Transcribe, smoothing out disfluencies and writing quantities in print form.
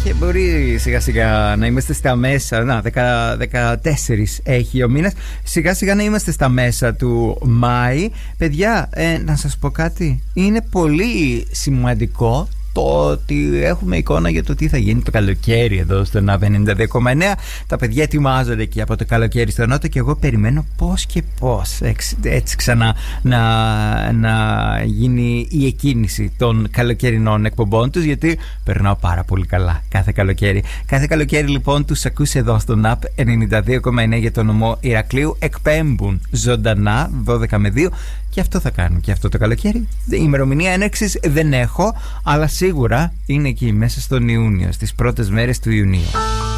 Και μπορεί σιγά σιγά να είμαστε στα μέσα. Να, 14 έχει ο μήνας. Σιγά σιγά να είμαστε στα μέσα του Μάη. Παιδιά, να σας πω κάτι. Είναι πολύ σημαντικό το ότι έχουμε εικόνα για το τι θα γίνει το καλοκαίρι εδώ στο ΝΑΒ 92,9. Τα παιδιά ετοιμάζονται εκεί από το καλοκαίρι στο Νότο και εγώ περιμένω πώς και πώς έτσι ξανά να γίνει η εκκίνηση των καλοκαιρινών εκπομπών τους, γιατί περνάω πάρα πολύ καλά κάθε καλοκαίρι. Κάθε καλοκαίρι λοιπόν τους ακούς εδώ στο ΝΑΒ 92,9 για το νομό Ηρακλείου. Εκπέμπουν ζωντανά 12 με 2 και αυτό θα κάνουν και αυτό το καλοκαίρι. Η ημερομηνία έναρξης δεν έχω, αλλά σίγουρα είναι εκεί μέσα στον Ιούνιο, στις πρώτες μέρες του Ιουνίου.